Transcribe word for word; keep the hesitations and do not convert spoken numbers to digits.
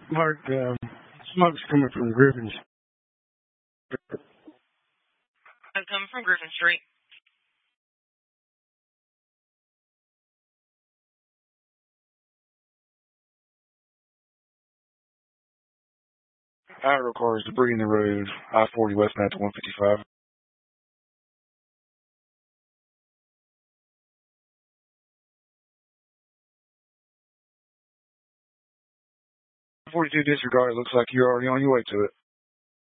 Mark, um, smoke's coming from Griffin's. I'm coming from Griffin Street. Idle cars debris in the road, I forty westbound to one fifty-five. forty-two disregard, it looks like you're already on your way to it.